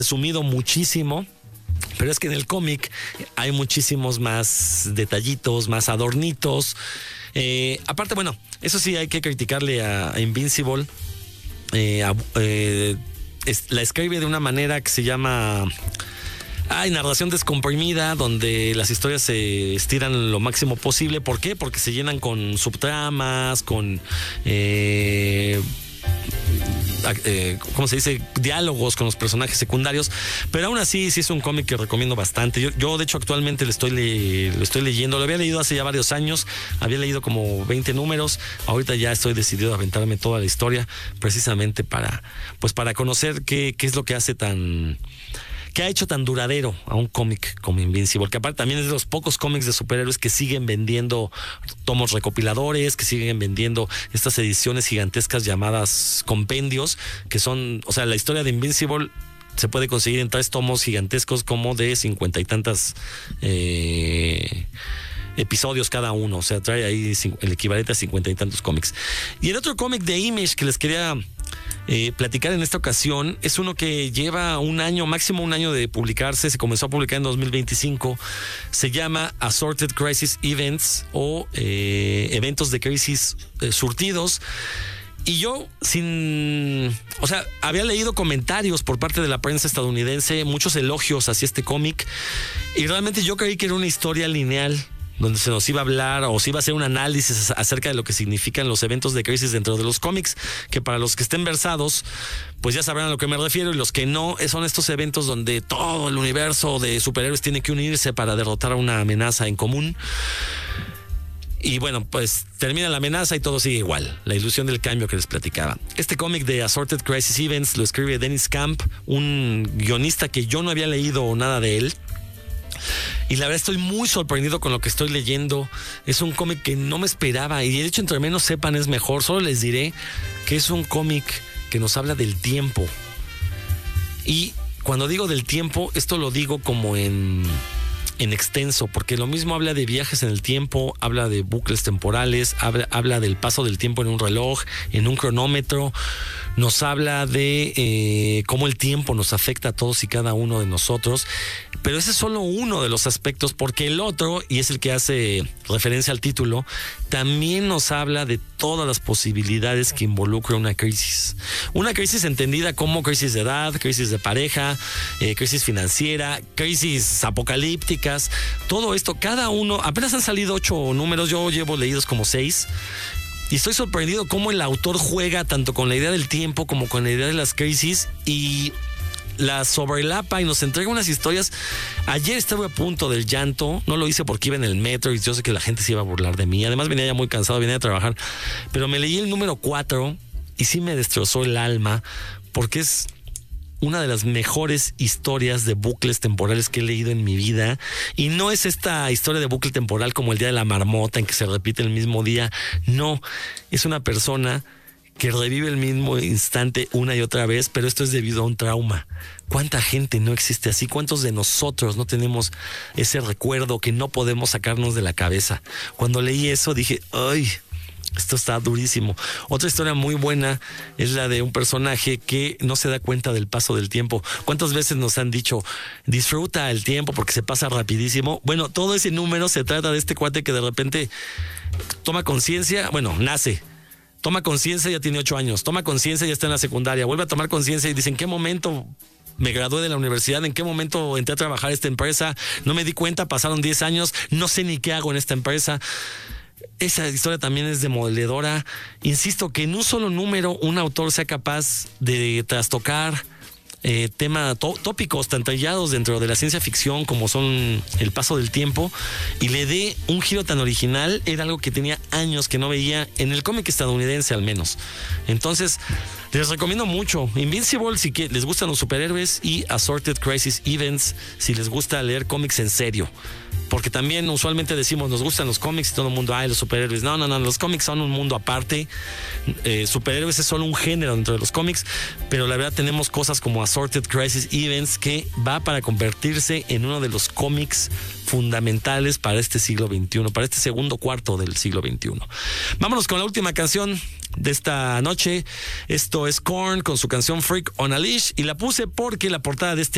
resumido muchísimo, pero es que en el cómic hay muchísimos más detallitos, más adornitos. Aparte, bueno, eso sí hay que criticarle a Invincible. La escribe de una manera que se llama narración descomprimida, donde las historias se estiran lo máximo posible. ¿Por qué? Porque se llenan con subtramas, con ¿cómo se dice? Diálogos con los personajes secundarios, pero aún así sí es un cómic que recomiendo bastante. Yo de hecho actualmente lo estoy leyendo. Lo había leído hace ya varios años, había leído como 20 números. Ahorita ya estoy decidido a aventarme toda la historia, precisamente para conocer qué es lo que hace que ha hecho tan duradero a un cómic como Invincible, que aparte también es de los pocos cómics de superhéroes que siguen vendiendo tomos recopiladores, que siguen vendiendo estas ediciones gigantescas llamadas compendios, que son, o sea, la historia de Invincible se puede conseguir en 3 tomos gigantescos como de 50 y tantas episodios cada uno, o sea, trae ahí el equivalente a 50 y tantos cómics. Y el otro cómic de Image que les quería platicar en esta ocasión es uno que lleva máximo un año de publicarse. Se comenzó a publicar en 2025. Se llama Assorted Crisis Events, o eventos de crisis surtidos. Y yo había leído comentarios por parte de la prensa estadounidense, muchos elogios hacia este cómic, y realmente yo creí que era una historia lineal, donde se nos iba a hablar o se iba a hacer un análisis acerca de lo que significan los eventos de crisis dentro de los cómics, que para los que estén versados, pues ya sabrán a lo que me refiero, y los que no, son estos eventos donde todo el universo de superhéroes tiene que unirse para derrotar a una amenaza en común. Y bueno, pues termina la amenaza y todo sigue igual. La ilusión del cambio que les platicaba. Este cómic de Assorted Crisis Events lo escribe Dennis Camp, un guionista que yo no había leído nada de él. Y la verdad estoy muy sorprendido con lo que estoy leyendo. Es un cómic que no me esperaba, y de hecho entre menos sepan es mejor. Solo les diré que es un cómic que nos habla del tiempo. Y cuando digo del tiempo, esto lo digo como en extenso, porque lo mismo habla de viajes en el tiempo, habla de bucles temporales, habla del paso del tiempo en un reloj, en un cronómetro. Nos habla de cómo el tiempo nos afecta a todos y cada uno de nosotros, pero ese es solo uno de los aspectos, porque el otro, y es el que hace referencia al título, también nos habla de todas las posibilidades que involucra una crisis. Una crisis entendida como crisis de edad, crisis de pareja, crisis financiera, crisis apocalípticas, todo esto, cada uno, apenas han salido 8 números, yo llevo leídos como 6. Y estoy sorprendido cómo el autor juega tanto con la idea del tiempo como con la idea de las crisis, y las sobrelapa y nos entrega unas historias. Ayer estuve a punto del llanto, no lo hice porque iba en el metro y yo sé que la gente se iba a burlar de mí. Además venía ya muy cansado, venía a trabajar, pero me leí el número 4 y sí me destrozó el alma, porque es una de las mejores historias de bucles temporales que he leído en mi vida. Y no es esta historia de bucle temporal como el día de la marmota, en que se repite el mismo día. No, es una persona que revive el mismo instante una y otra vez, pero esto es debido a un trauma. ¿Cuánta gente no existe así? ¿Cuántos de nosotros no tenemos ese recuerdo que no podemos sacarnos de la cabeza? Cuando leí eso dije, ¡ay! Esto está durísimo. Otra historia muy buena es la de un personaje que no se da cuenta del paso del tiempo. ¿Cuántas veces nos han dicho, disfruta el tiempo porque se pasa rapidísimo? Bueno, todo ese número se trata de este cuate que de repente toma conciencia, nace, toma conciencia, ya tiene 8 años, toma conciencia, ya está en la secundaria, vuelve a tomar conciencia y dice, ¿en qué momento me gradué de la universidad? ¿En qué momento entré a trabajar en esta empresa? No me di cuenta, pasaron 10 años, no sé ni qué hago en esta empresa. Esa historia también es demoledora. Insisto, que en un solo número un autor sea capaz de trastocar tópicos tan tallados dentro de la ciencia ficción como son el paso del tiempo, y le dé un giro tan original. Era algo que tenía años que no veía en el cómic estadounidense, al menos. Entonces les recomiendo mucho Invincible si les gustan los superhéroes, y Assorted Crisis Events si les gusta leer cómics en serio. Porque también usualmente decimos, nos gustan los cómics y todo el mundo, los superhéroes. No, los cómics son un mundo aparte. Superhéroes es solo un género dentro de los cómics, pero la verdad tenemos cosas como Assorted Crisis Events, que va para convertirse en uno de los cómics fundamentales para este siglo XXI, para este segundo cuarto del siglo XXI. Vámonos con la última canción de esta noche. Esto es Korn con su canción Freak on a Leash, y la puse porque la portada de este